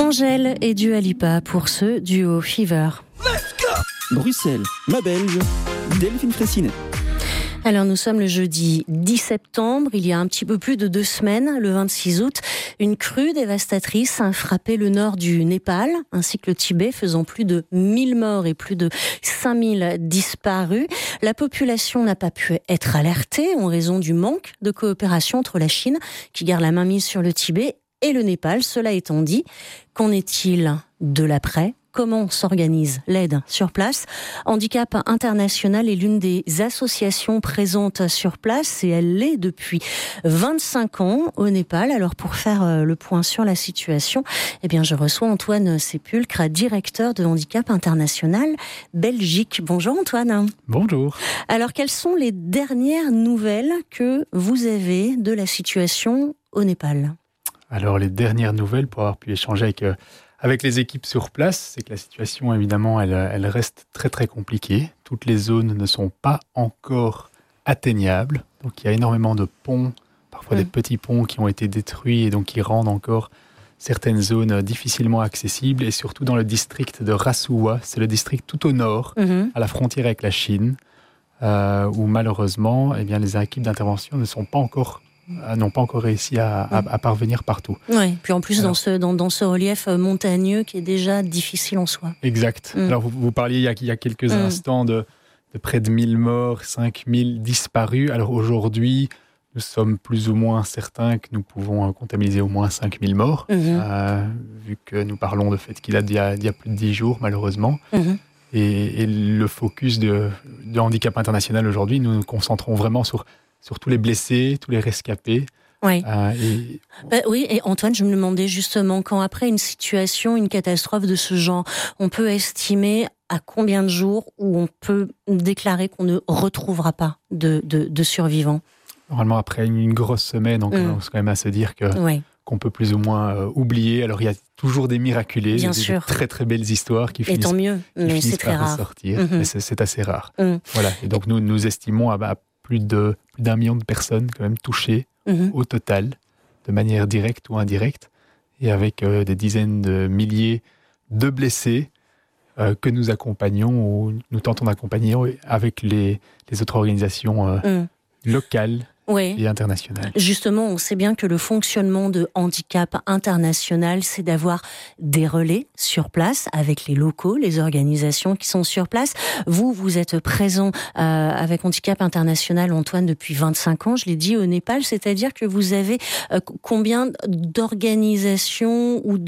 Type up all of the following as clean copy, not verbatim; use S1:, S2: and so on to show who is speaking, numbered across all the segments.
S1: Angèle et Dua Lipa pour ce duo Fever.
S2: Bruxelles, ma belge, Delphine Fraissinet.
S1: Alors nous sommes le jeudi 10 septembre, il y a un petit peu plus de 2 semaines, le 26 août, une crue dévastatrice a frappé le nord du Népal, ainsi que le Tibet, faisant plus de 1000 morts et plus de 5000 disparus. La population n'a pas pu être alertée en raison du manque de coopération entre la Chine, qui garde la mainmise sur le Tibet, et le Népal. Cela étant dit, qu'en est-il de l'après ? Comment s'organise l'aide sur place ? Handicap International est l'une des associations présentes sur place et elle l'est depuis 25 ans au Népal. Alors pour faire le point sur la situation, je reçois Antoine Sépulcre, directeur de Handicap International Belgique. Bonjour Antoine.
S3: Bonjour.
S1: Alors quelles sont les dernières nouvelles que vous avez de la situation au Népal ?
S3: Alors les dernières nouvelles, pour avoir pu échanger avec les équipes sur place, c'est que la situation, évidemment, elle reste très très compliquée. Toutes les zones ne sont pas encore atteignables. Donc il y a énormément de ponts, parfois des petits ponts qui ont été détruits et donc qui rendent encore certaines zones difficilement accessibles. Et surtout dans le district de Rasuwa, c'est le district tout au nord, à la frontière avec la Chine, où malheureusement, les équipes d'intervention n'ont pas encore réussi à parvenir partout.
S1: Oui, puis en plus dans ce relief montagneux qui est déjà difficile en soi.
S3: Exact. Alors vous parliez il y a quelques instants de près de 1000 morts, 5000 disparus. Alors aujourd'hui, nous sommes plus ou moins certains que nous pouvons comptabiliser au moins 5000 morts, vu que nous parlons de fait qu'il y a plus de 10 jours malheureusement. Et le focus de Handicap International aujourd'hui, nous nous concentrons vraiment sur tous les blessés, tous les rescapés.
S1: Oui. Oui, et Antoine, je me demandais justement, quand après une situation, une catastrophe de ce genre, on peut estimer à combien de jours où on peut déclarer qu'on ne retrouvera pas de survivants ?
S3: Normalement, après une grosse semaine, on commence quand même à se dire qu'on peut plus ou moins oublier. Alors, il y a toujours des miraculés, des très très belles histoires qui finissent,
S1: tant mieux, mais c'est très
S3: par
S1: rare.
S3: ressortir. Mais c'est assez rare. Voilà. Et donc, nous estimons à plus d'un million de personnes quand même touchées au total, de manière directe ou indirecte, et avec des dizaines de milliers de blessés que nous accompagnons ou nous tentons d'accompagner avec les autres organisations locales et internationales.
S1: Justement, on sait bien que le fonctionnement de Handicap International, c'est d'avoir des relais sur place avec les locaux, les organisations qui sont sur place. Vous êtes présent avec Handicap International, Antoine, depuis 25 ans, je l'ai dit, au Népal, c'est-à-dire que vous avez combien d'organisations ou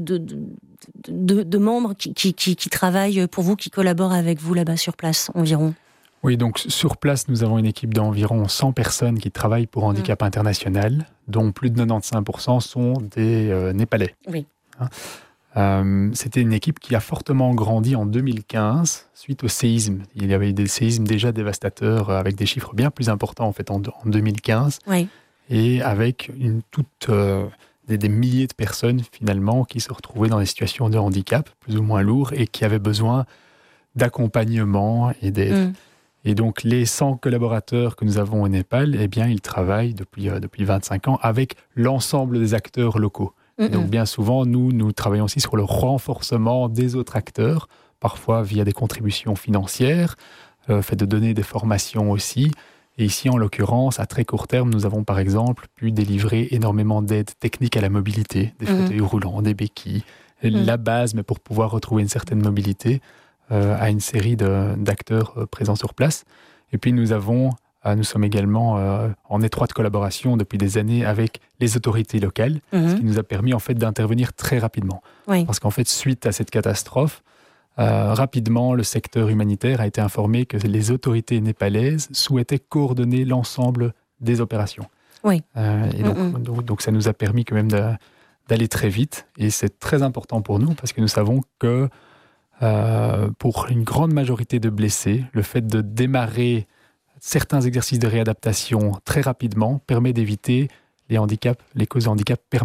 S1: de membres qui travaillent pour vous, qui collaborent avec vous là-bas sur place environ ?
S3: Oui, donc sur place, nous avons une équipe d'environ 100 personnes qui travaillent pour Handicap International, dont plus de 95% sont des Népalais.
S1: Oui.
S3: C'était une équipe qui a fortement grandi en 2015 suite au séisme. Il y avait des séismes déjà dévastateurs avec des chiffres bien plus importants en fait en 2015.
S1: Oui.
S3: Et avec des milliers de personnes finalement qui se retrouvaient dans des situations de handicap plus ou moins lourds et qui avaient besoin d'accompagnement et d'aide. Et donc, les 100 collaborateurs que nous avons au Népal, ils travaillent depuis 25 ans avec l'ensemble des acteurs locaux. Et donc, bien souvent, nous travaillons aussi sur le renforcement des autres acteurs, parfois via des contributions financières, fait de donner des formations aussi. Et ici, en l'occurrence, à très court terme, nous avons par exemple pu délivrer énormément d'aide technique à la mobilité, des fauteuils roulants, des béquilles, la base, mais pour pouvoir retrouver une certaine mobilité, à une série d'acteurs présents sur place. Et puis nous sommes également en étroite collaboration depuis des années avec les autorités locales, ce qui nous a permis en fait d'intervenir très rapidement. Oui. Parce qu'en fait, suite à cette catastrophe, rapidement, le secteur humanitaire a été informé que les autorités népalaises souhaitaient coordonner l'ensemble des opérations.
S1: Oui.
S3: Et donc ça nous a permis quand même d'aller très vite. Et c'est très important pour nous parce que nous savons que pour une grande majorité de blessés, le fait de démarrer certains exercices de réadaptation très rapidement permet d'éviter les causes de handicap permanents.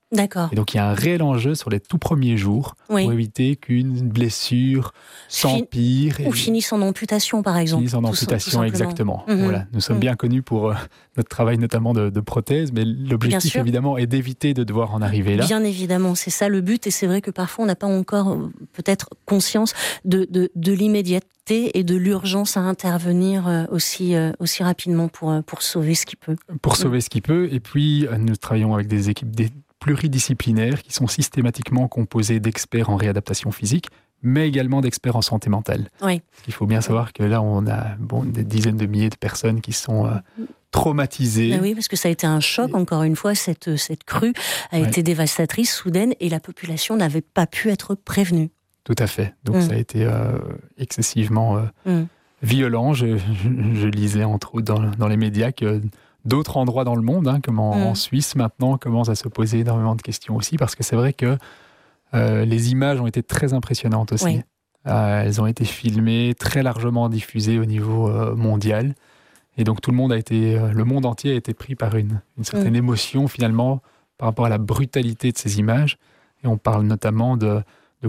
S1: D'accord.
S3: Et donc il y a un réel enjeu sur les tout premiers jours pour éviter qu'une blessure s'empire.
S1: Ou finisse en amputation, par exemple.
S3: Finisse en amputation, exactement. Voilà. Nous sommes bien connus pour notre travail notamment de prothèse, mais l'objectif évidemment est d'éviter de devoir en arriver là.
S1: Bien évidemment, c'est ça le but, et c'est vrai que parfois on n'a pas encore peut-être conscience de l'immédiateté et de l'urgence à intervenir aussi rapidement pour sauver ce qui peut.
S3: Pour sauver ce qui peut, et puis nous travaillons avec des équipes pluridisciplinaires qui sont systématiquement composées d'experts en réadaptation physique, mais également d'experts en santé mentale.
S1: Oui.
S3: Il faut bien savoir que là, on a des dizaines de milliers de personnes qui sont traumatisées.
S1: Oui, parce que ça a été un choc, encore une fois, cette crue a été dévastatrice, soudaine, et la population n'avait pas pu être prévenue.
S3: Tout à fait. Donc ça a été excessivement violent. Je lisais entre autres dans les médias que d'autres endroits dans le monde, comme en Suisse maintenant, commencent à se poser énormément de questions aussi, parce que c'est vrai que les images ont été très impressionnantes aussi. Oui. Elles ont été filmées, très largement diffusées au niveau mondial. Et donc tout le monde entier a été pris par une certaine émotion finalement par rapport à la brutalité de ces images. Et on parle notamment de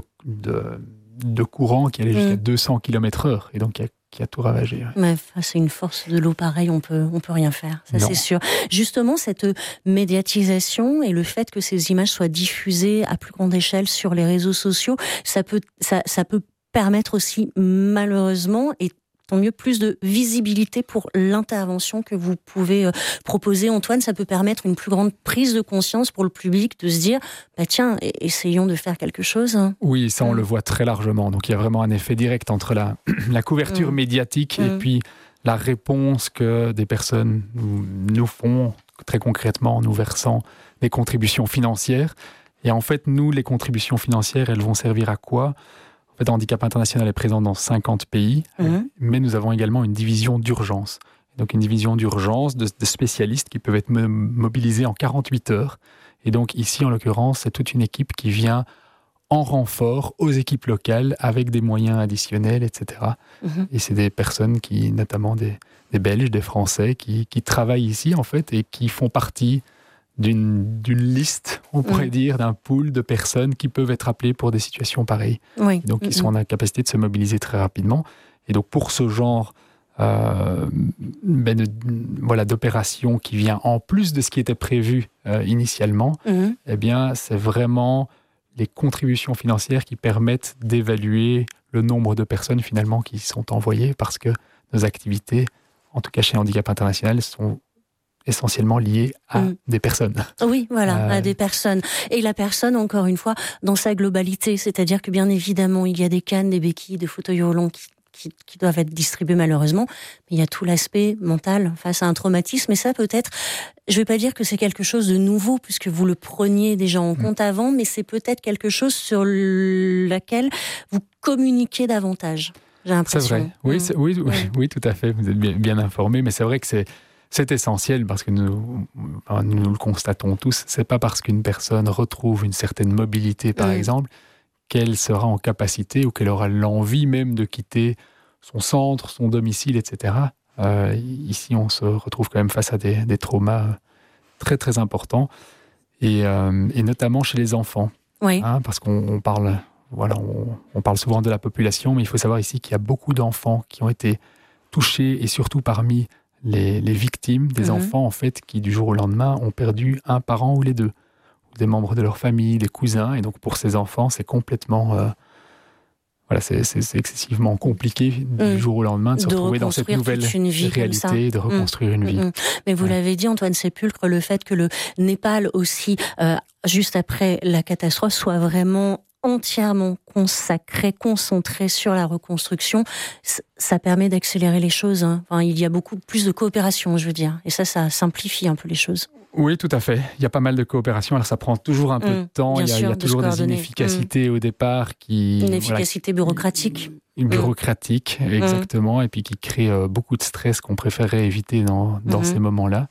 S3: courant qui allait jusqu'à 200 km/h. Et donc qui a tout ravagé.
S1: Mais face à une force de l'eau pareille, on peut rien faire, ça c'est sûr. Justement, cette médiatisation et le fait que ces images soient diffusées à plus grande échelle sur les réseaux sociaux, ça peut permettre aussi, malheureusement, et tant mieux, plus de visibilité pour l'intervention que vous pouvez proposer. Antoine, ça peut permettre une plus grande prise de conscience pour le public, de se dire, tiens, essayons de faire quelque chose.
S3: Oui, ça on le voit très largement. Donc il y a vraiment un effet direct entre la couverture médiatique et puis la réponse que des personnes nous font, très concrètement en nous versant des contributions financières. Et en fait, nous, les contributions financières, elles vont servir à quoi ? En fait, Handicap International est présent dans 50 pays, mais nous avons également une division d'urgence. Donc une division d'urgence de spécialistes qui peuvent être mobilisés en 48 heures. Et donc ici, en l'occurrence, c'est toute une équipe qui vient en renfort aux équipes locales avec des moyens additionnels, etc. Et c'est des personnes notamment des Belges, des Français, qui travaillent ici en fait et qui font partie d'une liste, on pourrait dire, d'un pool de personnes qui peuvent être appelées pour des situations pareilles. Oui. Donc, ils sont en capacité de se mobiliser très rapidement. Et donc, pour ce genre d'opération qui vient en plus de ce qui était prévu initialement, eh bien, c'est vraiment les contributions financières qui permettent d'évaluer le nombre de personnes finalement qui sont envoyées, parce que nos activités, en tout cas chez Handicap International, sont essentiellement liées à des personnes.
S1: Oui, voilà, à des personnes. Et la personne, encore une fois, dans sa globalité, c'est-à-dire que bien évidemment, il y a des cannes, des béquilles, des fauteuils roulants qui doivent être distribués malheureusement, mais il y a tout l'aspect mental face à un traumatisme, et ça peut-être, je ne vais pas dire que c'est quelque chose de nouveau, puisque vous le preniez déjà en compte avant, mais c'est peut-être quelque chose sur laquelle vous communiquez davantage, j'ai l'impression.
S3: C'est vrai, oui, tout à fait, vous êtes bien informé, mais c'est vrai que c'est essentiel, parce que nous le constatons tous, c'est pas parce qu'une personne retrouve une certaine mobilité, par exemple, qu'elle sera en capacité ou qu'elle aura l'envie même de quitter son centre, son domicile, etc. Ici, on se retrouve quand même face à des traumas très, très importants, et notamment chez les enfants. Oui. Parce qu'on parle, on parle souvent de la population, mais il faut savoir ici qu'il y a beaucoup d'enfants qui ont été touchés, et surtout parmi les victimes, des enfants en fait qui du jour au lendemain ont perdu un parent ou les deux, des membres de leur famille, des cousins, et donc pour ces enfants c'est complètement c'est excessivement compliqué du jour au lendemain de se retrouver dans cette nouvelle réalité, de reconstruire une vie.
S1: Mais vous l'avez dit, Antoine Sépulcre, le fait que le Népal aussi, juste après la catastrophe, soit vraiment entièrement consacré, concentré sur la reconstruction, ça permet d'accélérer les choses. Enfin, il y a beaucoup plus de coopération, je veux dire. Et ça simplifie un peu les choses.
S3: Oui, tout à fait. Il y a pas mal de coopération. Alors, ça prend toujours un peu de temps. Il y a toujours des inefficacités au départ
S1: Une efficacité bureaucratique.
S3: Bureaucratique, exactement. Et puis qui crée beaucoup de stress qu'on préférerait éviter dans ces moments-là.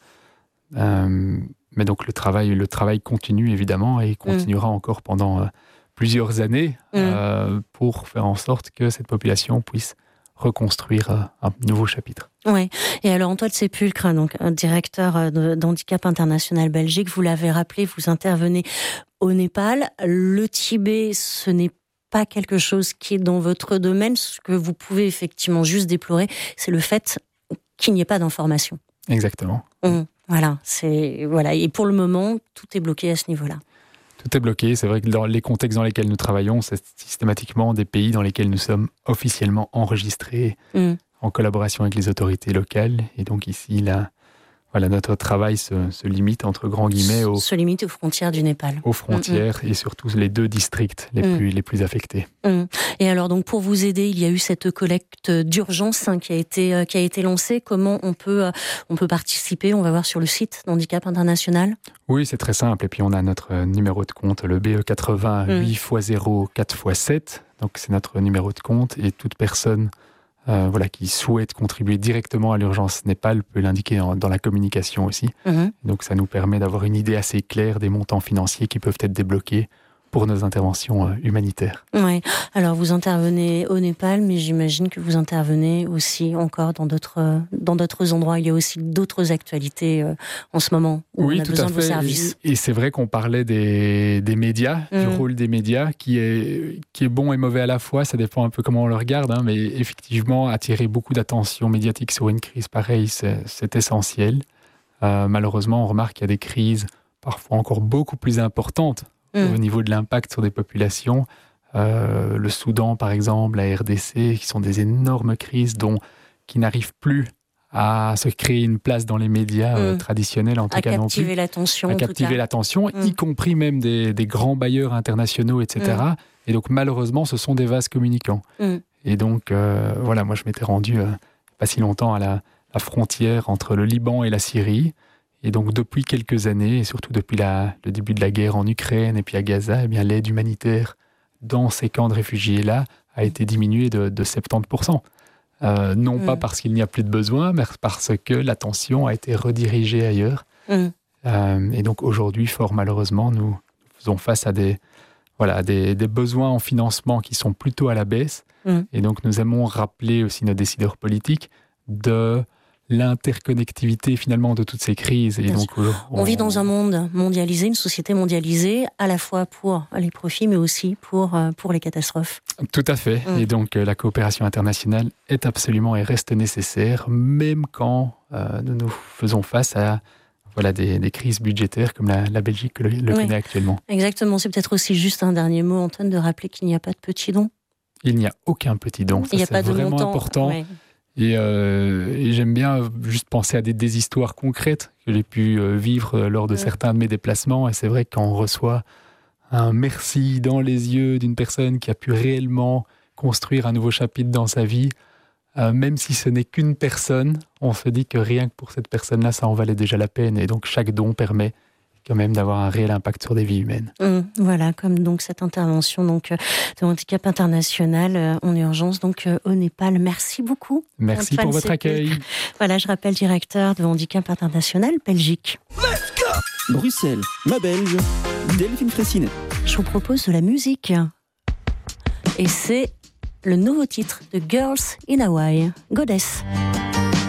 S3: Mais donc, le travail continue, évidemment, et il continuera encore pendant plusieurs années pour faire en sorte que cette population puisse reconstruire un nouveau chapitre.
S1: Oui. Et alors Antoine Sépulcre, donc directeur d'Handicap International Belgique, vous l'avez rappelé, vous intervenez au Népal. Le Tibet, ce n'est pas quelque chose qui est dans votre domaine. Ce que vous pouvez effectivement juste déplorer, c'est le fait qu'il n'y ait pas d'information.
S3: Exactement.
S1: Voilà. Et pour le moment, tout est bloqué à ce niveau-là.
S3: Tout est bloqué. C'est vrai que dans les contextes dans lesquels nous travaillons, c'est systématiquement des pays dans lesquels nous sommes officiellement enregistrés en collaboration avec les autorités locales. Et donc ici, notre travail se limite, entre grands guillemets,
S1: se limite aux frontières du Népal.
S3: Aux frontières et surtout les 2 districts les plus affectés.
S1: Et alors, donc, pour vous aider, il y a eu cette collecte d'urgence qui a été lancée. Comment on peut participer? On va voir sur le site d'Handicap International.
S3: Oui, c'est très simple. Et puis, on a notre numéro de compte, le BE 80 8x0 4x7. Donc, c'est notre numéro de compte et toute personne qui souhaite contribuer directement à l'urgence Népal peut l'indiquer dans la communication aussi. Donc ça nous permet d'avoir une idée assez claire des montants financiers qui peuvent être débloqués pour nos interventions humanitaires.
S1: Oui. Alors vous intervenez au Népal, mais j'imagine que vous intervenez aussi encore dans d'autres endroits. Il y a aussi d'autres actualités en ce moment où on a besoin de vos services.
S3: Et c'est vrai qu'on parlait des médias, du rôle des médias, qui est bon et mauvais à la fois. Ça dépend un peu comment on le regarde, mais effectivement, attirer beaucoup d'attention médiatique sur une crise pareille, c'est essentiel. Malheureusement, on remarque qu'il y a des crises parfois encore beaucoup plus importantes au niveau de l'impact sur des populations. Le Soudan, par exemple, la RDC, qui sont des énormes crises qui n'arrivent plus à se créer une place dans les médias traditionnels, en tout cas non plus. À captiver l'attention, y compris même des grands bailleurs internationaux, etc. Et donc, malheureusement, ce sont des vases communicants. Et donc, moi, je m'étais rendu pas si longtemps à la frontière entre le Liban et la Syrie. Et donc, depuis quelques années, et surtout depuis le début de la guerre en Ukraine et puis à Gaza, l'aide humanitaire dans ces camps de réfugiés-là a été diminuée de 70%. Non pas parce qu'il n'y a plus de besoin, mais parce que l'attention a été redirigée ailleurs. Et donc, aujourd'hui, fort malheureusement, nous faisons face à des besoins en financement qui sont plutôt à la baisse. Et donc, nous aimons rappeler aussi nos décideurs politiques de l'interconnectivité finalement de toutes ces crises. Et donc,
S1: on vit dans un monde mondialisé, une société mondialisée, à la fois pour les profits, mais aussi pour les catastrophes.
S3: Tout à fait. Et donc, la coopération internationale est absolument et reste nécessaire, même quand nous faisons face à des crises budgétaires comme la Belgique le connaît actuellement.
S1: Exactement. C'est peut-être aussi juste un dernier mot, Antoine, de rappeler qu'il n'y a pas de petits dons.
S3: Il n'y a aucun petit don. Ça, c'est vraiment important. Ouais. Et j'aime bien juste penser à des histoires concrètes que j'ai pu vivre lors de certains de mes déplacements. Et c'est vrai que quand on reçoit un merci dans les yeux d'une personne qui a pu réellement construire un nouveau chapitre dans sa vie, même si ce n'est qu'une personne, on se dit que rien que pour cette personne-là, ça en valait déjà la peine. Et donc chaque don permet quand même d'avoir un réel impact sur des vies humaines.
S1: Voilà, comme donc cette intervention de Handicap International en urgence au Népal. Merci beaucoup.
S3: Merci Antoine pour votre accueil.
S1: Voilà, je rappelle, directeur de Handicap International Belgique.
S2: Let's go. Bruxelles, ma belge, Delphine Fressinet.
S1: Je vous propose de la musique. Et c'est le nouveau titre de Girls in Hawaii, Goddess.